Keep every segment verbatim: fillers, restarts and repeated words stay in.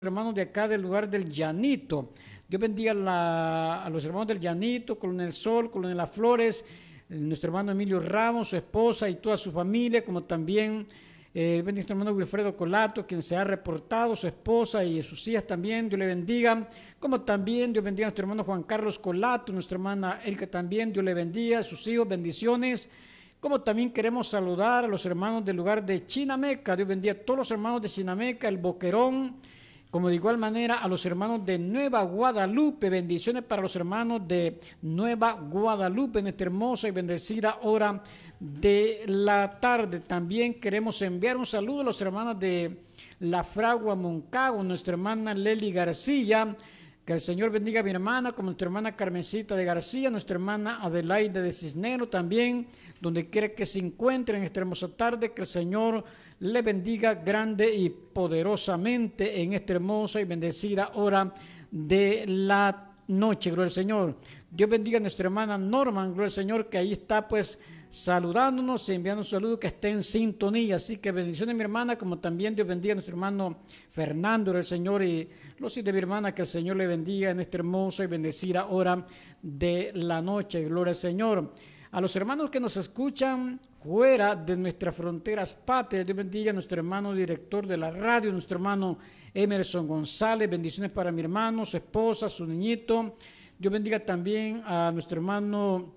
hermanos de acá del lugar del Llanito. Dios bendiga la, a los hermanos del Llanito, Coronel Sol, Coronel Las Flores, nuestro hermano Emilio Ramos, su esposa y toda su familia, como también eh, bendiga a nuestro hermano Wilfredo Colato, quien se ha reportado, su esposa y sus hijas también, Dios le bendiga, como también Dios bendiga a nuestro hermano Juan Carlos Colato, nuestra hermana Erika también, Dios le bendiga, a sus hijos, bendiciones. Como también queremos saludar a los hermanos del lugar de Chinameca, Dios bendiga a todos los hermanos de Chinameca, el Boquerón, como de igual manera a los hermanos de Nueva Guadalupe, bendiciones para los hermanos de Nueva Guadalupe en esta hermosa y bendecida hora de la tarde. También queremos enviar un saludo a los hermanos de La Fragua Moncagua, nuestra hermana Leli García, que el Señor bendiga a mi hermana, como nuestra hermana Carmencita de García, nuestra hermana Adelaide de Cisnero también, donde quiera que se encuentre en esta hermosa tarde, que el Señor le bendiga grande y poderosamente en esta hermosa y bendecida hora de la noche, gloria al Señor. Dios bendiga a nuestra hermana Norman, gloria al Señor, que ahí está pues saludándonos y enviando un saludo, que esté en sintonía. Así que bendiciones mi hermana, como también Dios bendiga a nuestro hermano Fernando, el Señor, y los hijos de mi hermana, que el Señor le bendiga en esta hermosa y bendecida hora de la noche, gloria al Señor. A los hermanos que nos escuchan fuera de nuestras fronteras patrias, Dios bendiga a nuestro hermano director de la radio, nuestro hermano Emerson González, bendiciones para mi hermano, su esposa, su niñito. Dios bendiga también a nuestro hermano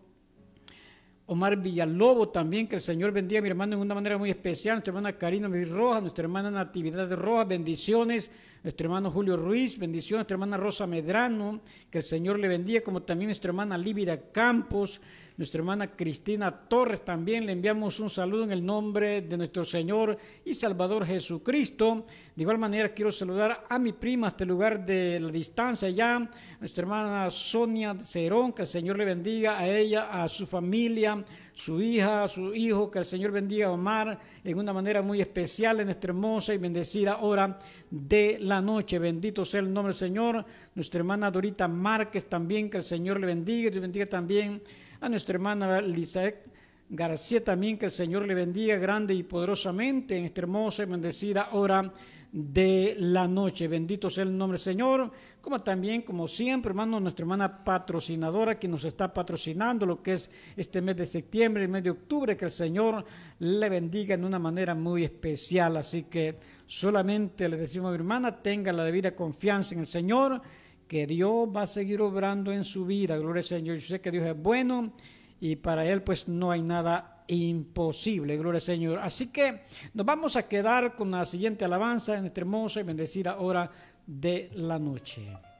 Omar Villalobos también, que el Señor bendiga a mi hermano en una manera muy especial, nuestra hermana Karina Rojas, nuestra hermana Natividad de Rojas, bendiciones, nuestro hermano Julio Ruiz, bendiciones, nuestra hermana Rosa Medrano, que el Señor le bendiga, como también nuestra hermana Lívida Campos, nuestra hermana Cristina Torres, también le enviamos un saludo en el nombre de nuestro Señor y Salvador Jesucristo. De igual manera quiero saludar a mi prima hasta el lugar de la distancia ya, nuestra hermana Sonia Cerón, que el Señor le bendiga a ella, a su familia, su hija, a su hijo, que el Señor bendiga a Omar en una manera muy especial en esta hermosa y bendecida hora de la noche. Bendito sea el nombre del Señor. Nuestra hermana Dorita Márquez también, que el Señor le bendiga, y bendiga también a nuestra hermana Lizaek García también, que el Señor le bendiga grande y poderosamente en esta hermosa y bendecida hora de la noche. Bendito sea el nombre del Señor, como también, como siempre, hermano, nuestra hermana patrocinadora que nos está patrocinando lo que es este mes de septiembre y mes de octubre, que el Señor le bendiga en una manera muy especial. Así que solamente le decimos a mi hermana, tenga la debida confianza en el Señor, que Dios va a seguir obrando en su vida. Gloria al Señor. Yo sé que Dios es bueno y para Él pues no hay nada imposible. Gloria al Señor. Así que nos vamos a quedar con la siguiente alabanza en esta hermosa y bendecida hora de la noche.